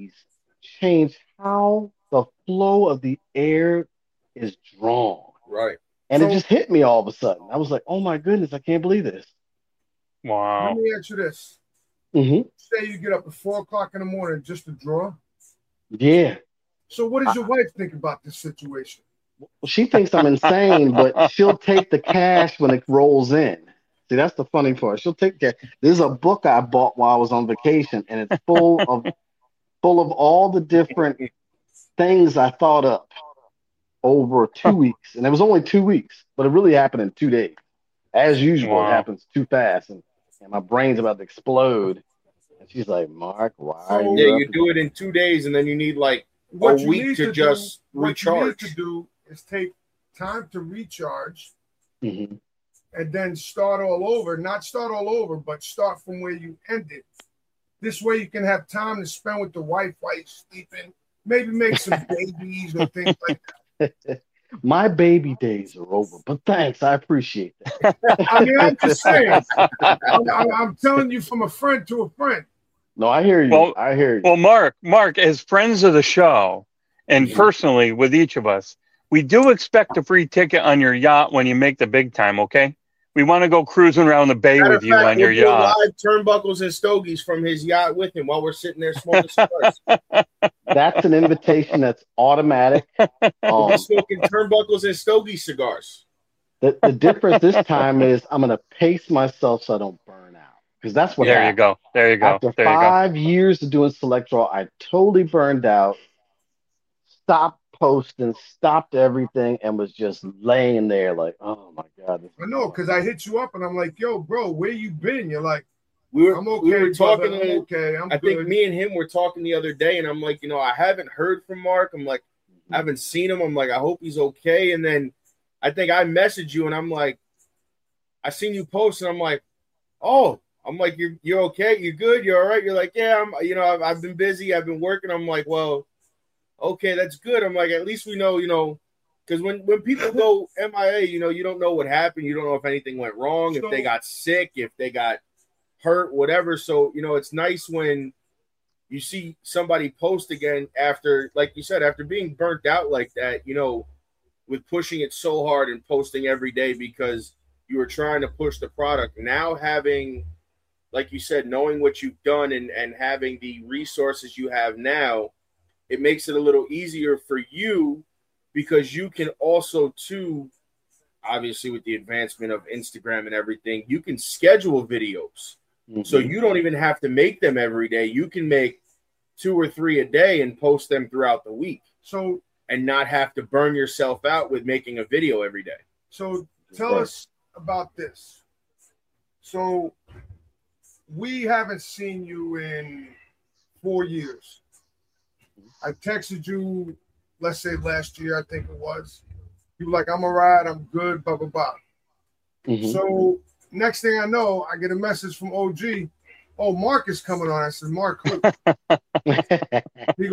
change how the flow of the air is drawn. Right. And it So just hit me all of a sudden. I was like, oh my goodness, I can't believe this. let Wow. me ask you this. Hmm. Say you get up at 4 o'clock in the morning just to draw. Yeah. So what does I, your wife think about this situation? well, she thinks I'm insane, but she'll take the cash when it rolls in. See, that's the funny part. She'll take cash. There's a book I bought while I was on vacation, and it's full of all the different things I thought up over 2 weeks. And it was only 2 weeks, but it really happened in 2 days. As usual, it Wow. happens too fast, and my brain's about to explode. And she's like, Mark, why are So Yeah, you up you do again? it in 2 days, and then you need like a what you week need to to do, just what you need to recharge. do is take time to recharge Hmm. and then start all over. Not start all over, but start from where you ended. This way you can have time to spend with the wife while you're sleeping. Maybe make some babies or things like My baby days are over, but thanks. I appreciate that. I mean, I'm just saying. Well, I'm telling you from a friend to a friend. No, I hear you. I hear you. well, Mark, as friends of the show, and Mhm. personally with each of us, we do expect a free ticket on your yacht when you make the big time. Okay, we want to go cruising around the bay Matter with of you fact, on we'll your do a yacht. live turnbuckles and stogies from his yacht with him while we're sitting there smoking cigars. That's an invitation that's automatic. We'll be Um, smoking turnbuckles and stogie cigars. the difference this time is I'm gonna pace myself so I don't burn out because that's what Yeah. There you happened. go. There you go. After There you go. 5 years of doing select draw, I totally burned out, stopped posting, stopped everything, and was just laying there like, oh my God, this I is know, boring. because I hit you up and I'm like, yo, bro, where you been? You're like, We were I'm we okay, were brother. talking. I'm okay. I'm I think good. me and him were talking the other day, and I'm like, I haven't heard from Mark. I'm like, I haven't seen him. I'm like, I hope he's okay. And then I think I messaged you, and I'm like, I seen you post, and I'm like, oh, I'm like, you're okay, you're good, you're all right. You're like, yeah, I've been busy, I've been working. I'm like, well, okay, that's good. I'm like, at least we know, because when people go MIA, you don't know what happened. You don't know if anything went wrong, if they So- got sick, if they got hurt, whatever. So, it's nice when you see somebody post again after, like you said, after being burnt out like that, with pushing it so hard and posting every day because you were trying to push the product. Now having, like you said, knowing what you've done and having the resources you have now, it makes it a little easier for you because you can also too, obviously with the advancement of Instagram and everything, you can schedule videos. So Mhm. you don't even have to make them every day. You can make 2 or 3 a day and post them throughout the week So and not have to burn yourself out with making a video every day. so tell us about this. So we haven't seen you in 4 years. I texted you, let's say last year, I think it was. You were like, I'm all right, I'm good, blah, blah, blah. Mhm. So next thing I know, I get a message from OG. Oh, Mark is coming on. I said, Mark, who? He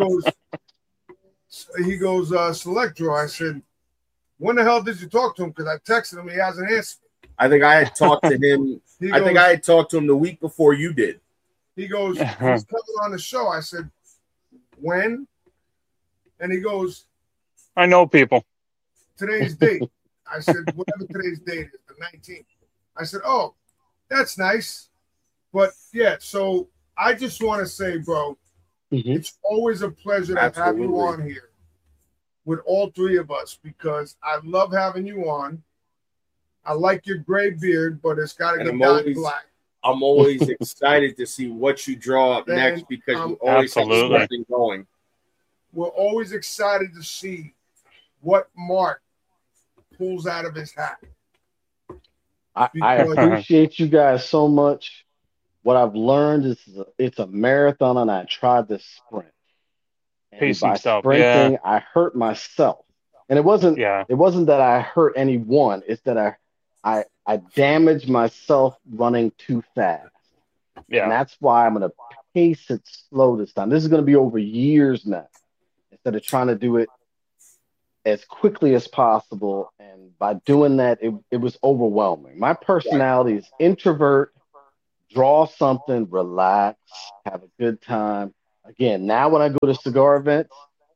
goes, select draw. I said, when the hell did you talk to him? Because I texted him, he hasn't answered. I think I had talked to him. He I think goes- I had talked to him the week before you did. He goes, he's coming on the show. I said, when? And he goes, I know people. today's date. I said, whatever today's date is, the 19th. I said, oh, that's nice. But yeah, so I just want to say, bro, Mhm. it's always a pleasure to have you Absolutely. on here with all three of us because I love having you on. I like your gray beard, but it's got to And get I'm down always- black. I'm always excited to see what you draw up Then, next because you always Absolutely. have something going. We're always excited to see what Mark pulls out of his hat. I Because- appreciate you guys so much. What I've learned is it's a marathon, and I tried to sprint. And Pace by himself, sprinting, I hurt myself. And it wasn't Yeah. that I hurt anyone. It's that I damaged myself running too fast. And Yeah. that's why I'm gonna pace it slow this time. This is gonna be over years now. Instead of trying to do it as quickly as possible. And by doing that, it was overwhelming. My personality is introvert, draw something, relax, have a good time. Again, now when I go to cigar events,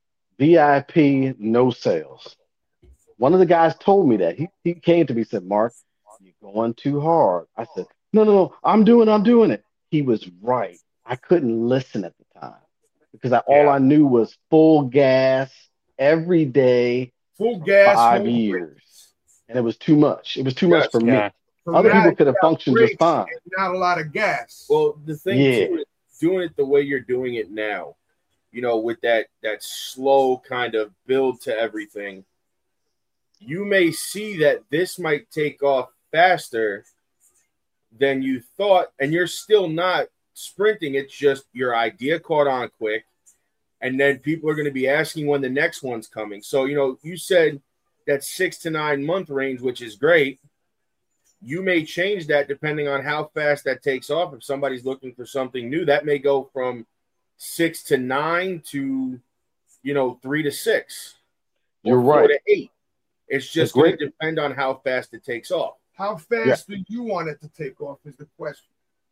VIP, no sales. One of the guys told me that. He came to me and said, Mark, you're going too hard. I said, no, I'm doing it. He was right. I couldn't listen at the time because all Yeah. I knew was full gas every day Full for gas, 5 years. And it was too much. It was too much Yes. for me. Yeah. So Other now people you could have got functioned just brakes fine. and not a lot of gas. Well, the thing Yeah. too is doing it the way you're doing it now, with that slow kind of build to everything, you may see that this might take off faster than you thought, and you're still not sprinting. It's just your idea caught on quick, and then people are going to be asking when the next one's coming. So, you said that 6 to 9 month range, which is great. You may change that depending on how fast that takes off. If somebody's looking for something new, that may go from 6 to 9 to 3 to 6 or You're 4 right. to 8. It's just going to depend on how fast it takes off. How fast do you want it to take off is the question.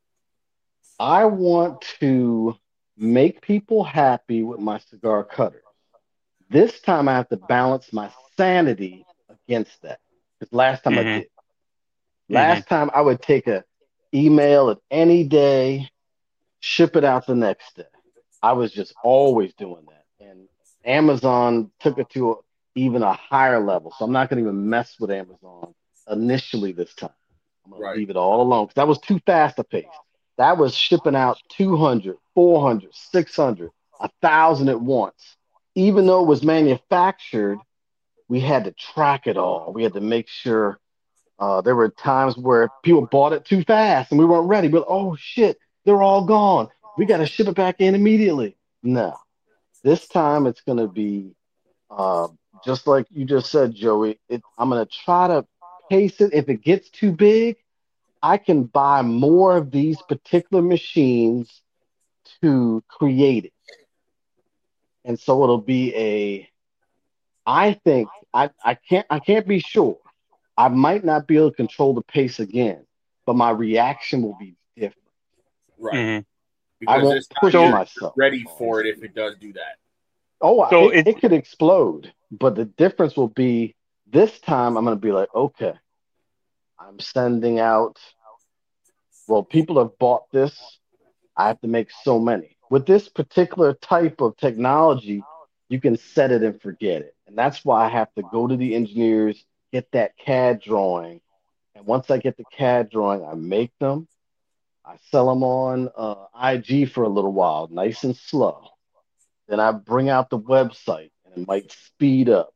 I want to make people happy with my cigar cutters. This time I have to balance my sanity against that. Because last time I did. Last time I would take a email at any day, ship it out the next day. I was just always doing that. And Amazon took it to even a higher level. So I'm not going to even mess with Amazon initially this time. I'm going to leave it all alone because that was too fast a pace. That was shipping out 200, 400, 600, 1,000 at once. Even though it was manufactured, we had to track it all. We had to make sure. There were times where people bought it too fast and we weren't ready. But oh shit, they're all gone. We got to ship it back in immediately. No, this time it's going to be just like you just said, Joey. I'm going to try to pace it. If it gets too big, I can buy more of these particular machines to create it. And so it'll be I think I can't be sure. I might not be able to control the pace again, but my reaction will be different. Right. I won't push myself. Ready for it if it does do that. Oh, so it could explode, but the difference will be this time I'm going to be like, okay, I'm sending out. Well, people have bought this. I have to make so many. With this particular type of technology, you can set it and forget it. And that's why I have to go to the engineers, get that CAD drawing. And once I get the CAD drawing, I make them. I sell them on IG for a little while, nice and slow. Then I bring out the website, and it might speed up.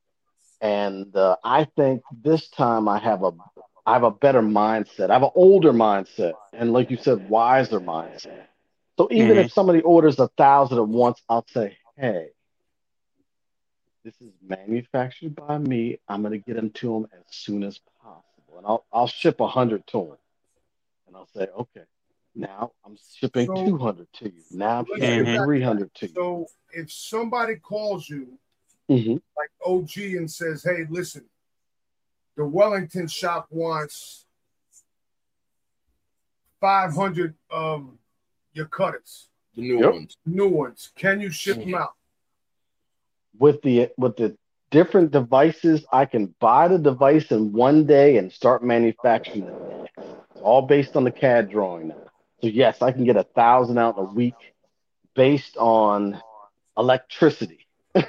And I think this time I have a better mindset. I have an older mindset, and like you said, wiser mindset. So even if somebody orders 1,000 at once, I'll say, hey, this is manufactured by me. I'm going to get them to them as soon as possible. And I'll ship 100 to them. And I'll say, okay, now I'm shipping 200 to you. Now I'm shipping 300 to you. So if somebody calls you, like OG, and says, hey, listen, the Wellington shop wants 500 of your cutters. The new ones. Can you ship them out? With the different devices, I can buy the device in one day and start manufacturing the next. It's all based on the CAD drawing now. So yes, I can get 1,000 out in a week based on electricity.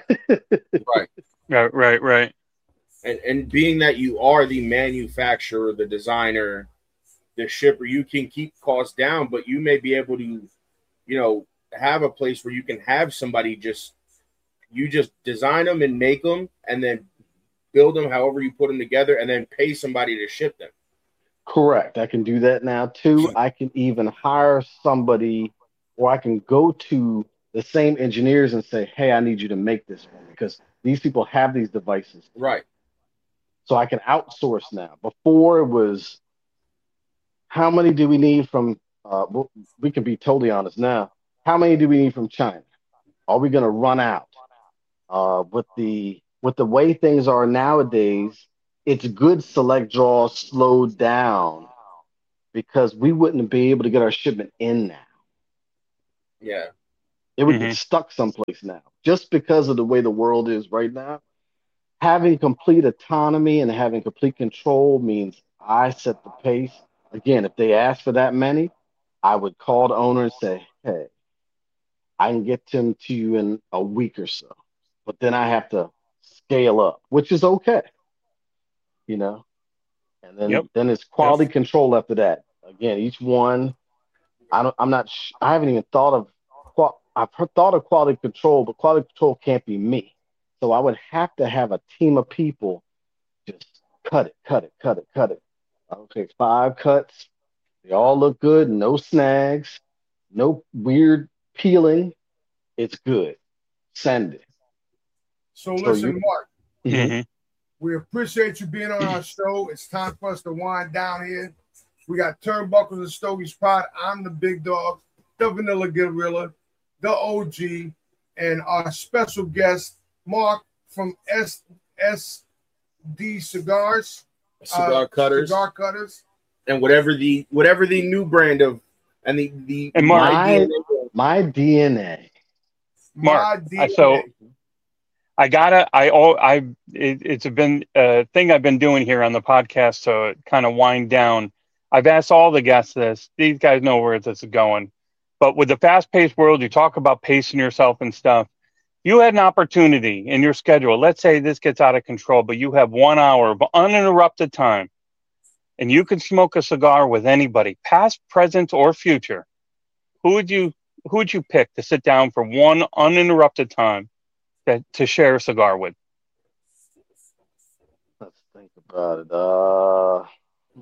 Right. And being that you are the manufacturer, the designer, the shipper, you can keep costs down, but you may be able to, have a place where you can have somebody just design them and make them and then build them however you put them together and then pay somebody to ship them. Correct. I can do that now too. I can even hire somebody, or I can go to the same engineers and say, hey, I need you to make this for me because these people have these devices. Right. So I can outsource now. Before it was, how many do we need from, we can be totally honest now. How many do we need from China? Are we going to run out? With the way things are nowadays, it's good select draws slowed down because we wouldn't be able to get our shipment in now. Yeah. It would get stuck someplace now. Just because of the way the world is right now, having complete autonomy and having complete control means I set the pace. Again, if they ask for that many, I would call the owner and say, hey, I can get them to you in a week or so. But then I have to scale up, which is okay. You know? And then it's quality control after that. Again, each one, I haven't even thought of, I've thought of quality control, but quality control can't be me. So I would have to have a team of people just cut it. Okay, 5 cuts. They all look good. No snags. No weird peeling. It's good. Send it. So listen, Mark. Mm-hmm. We appreciate you being on our show. It's time for us to wind down here. We got Turnbuckles and Stogies Pod. I'm the big dog, the Vanilla Gorilla, the OG, and our special guest, Mark from SD Cigars. Cigar Cutters. Cigar Cutters. And whatever the new brand of and the and Mark, my DNA. Mark, My DNA. so it's been a thing I've been doing here on the podcast to kind of wind down. I've asked all the guests this. These guys know where this is going. But with the fast-paced world, you talk about pacing yourself and stuff. You had an opportunity in your schedule. Let's say this gets out of control, but you have 1 hour of uninterrupted time, and you can smoke a cigar with anybody, past, present, or future. Who would you pick to sit down for one uninterrupted time to share a cigar with? Let's think about it.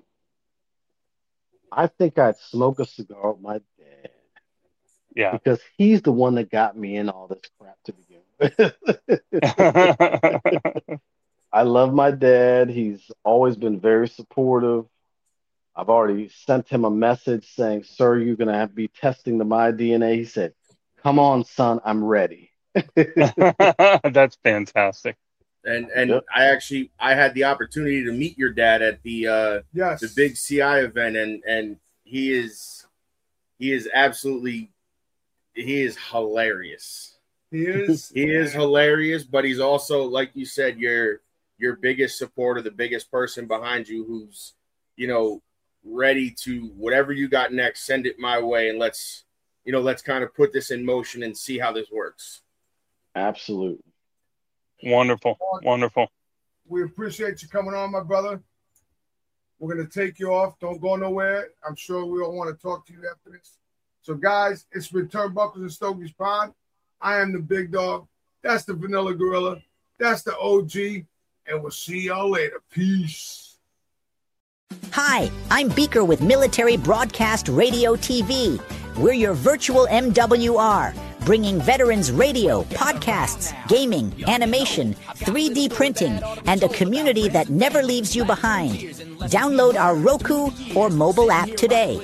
I think I'd smoke a cigar with my dad. Yeah. Because he's the one that got me in all this crap to begin with. I love my dad. He's always been very supportive. I've already sent him a message saying, sir, you're going to be testing the My DNA. He said, come on, son, I'm ready. That's fantastic. And I had the opportunity to meet your dad at the big CI event, and he is absolutely, he is hilarious. He is hilarious, but he's also, like you said, your biggest supporter, the biggest person behind you, who's, ready to whatever you got next, send it my way, and let's kind of put this in motion and see how this works. Absolutely. Wonderful. We appreciate you coming on, my brother. We're going to take you off. Don't go nowhere. I'm sure we all want to talk to you after this. So, guys, it's been Turnbuckles and Stogies Pod. I am the big dog. That's the Vanilla Gorilla. That's the OG. And we'll see y'all later. Peace. Hi, I'm Beaker with Military Broadcast Radio TV. We're your virtual MWR, bringing veterans radio, podcasts, gaming, animation, 3D printing, and a community that never leaves you behind. Download our Roku or mobile app today.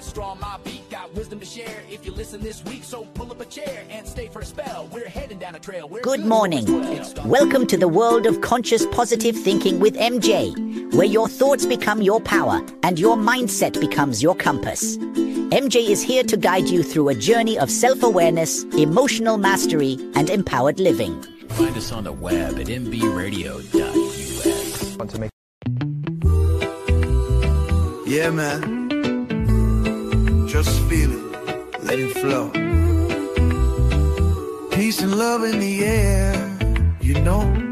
Good morning. Welcome to the world of conscious positive thinking with MJ, where your thoughts become your power and your mindset becomes your compass. MJ is here to guide you through a journey of self-awareness, emotional mastery, and empowered living. Find us on the web at mbradio.us. Yeah, man. Just feel it. Let it flow. Peace and love in the air,